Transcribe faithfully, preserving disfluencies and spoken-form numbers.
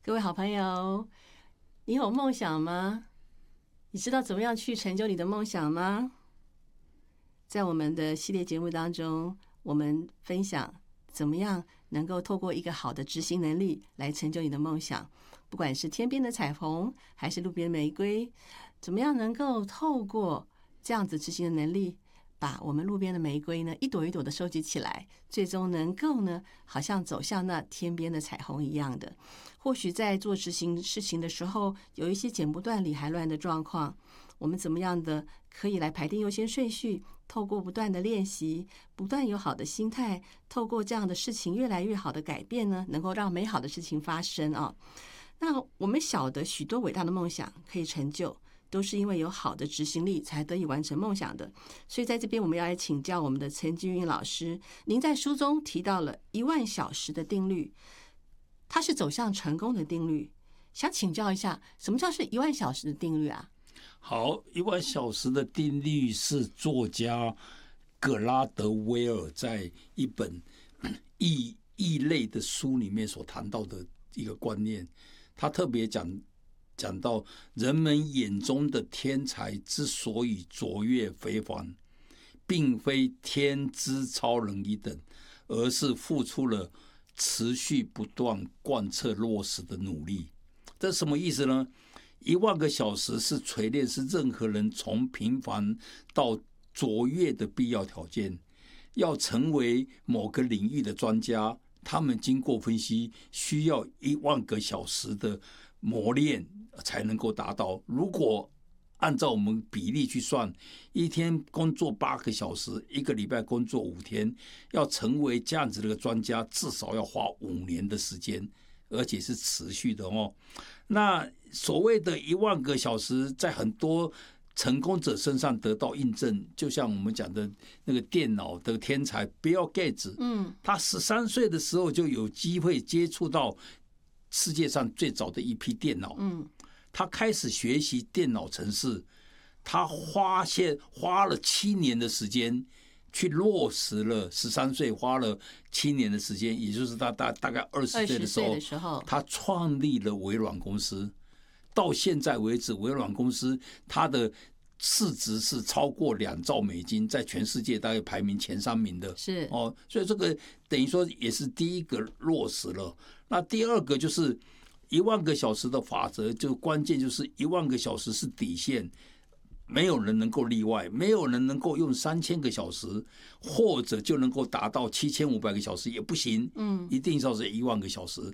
各位好朋友，你有梦想吗？你知道怎么样去成就你的梦想吗？在我们的系列节目当中，我们分享怎么样能够透过一个好的执行能力来成就你的梦想。不管是天边的彩虹还是路边玫瑰，怎么样能够透过这样子执行的能力，把我们路边的玫瑰呢一朵一朵的收集起来，最终能够呢好像走向那天边的彩虹一样的。或许在做执行事情的时候有一些剪不断理还乱的状况，我们怎么样的可以来排定优先顺序，透过不断的练习，不断有好的心态，透过这样的事情越来越好的改变呢，能够让美好的事情发生啊。那我们晓得许多伟大的梦想可以成就，都是因为有好的执行力才得以完成梦想的。所以在这边我们要来请教我们的陈金云老师，您在书中提到了一万小时的定律，它是走向成功的定律，想请教一下，什么叫是一万小时的定律啊？ 好，一万小时的定律是作家格拉德威尔在一本异异类的书里面所谈到的一个观念。他特别讲讲到，人们眼中的天才之所以卓越非凡，并非天资超人一等，而是付出了持续不断贯彻落实的努力。这是什么意思呢？一万个小时是锤炼，是任何人从平凡到卓越的必要条件。要成为某个领域的专家，他们经过分析，需要一万个小时的磨练才能够达到。如果按照我们比例去算，一天工作八个小时，一个礼拜工作五天，要成为这样子的一个专家，至少要花五年的时间，而且是持续的哦。那所谓的一万个小时，在很多成功者身上得到印证，就像我们讲的那个电脑的天才 Bill Gates， 嗯，他十三岁的时候就有机会接触到世界上最早的一批电脑，嗯，他开始学习电脑程式，他花现花了七年的时间去落实了，十三岁花了七年的时间，也就是他大大概二十岁的时候， 的时候他创立了微软公司。到现在为止，微软公司它的市值是超过两兆美金，在全世界大概排名前三名的。 是哦，所以这个等于说也是第一个落实了。那第二个就是一万个小时的法则，就关键就是一万个小时是底线。没有人能够例外，没有人能够用三千个小时，或者就能够达到七千五百个小时也不行。嗯，一定要是一万个小时。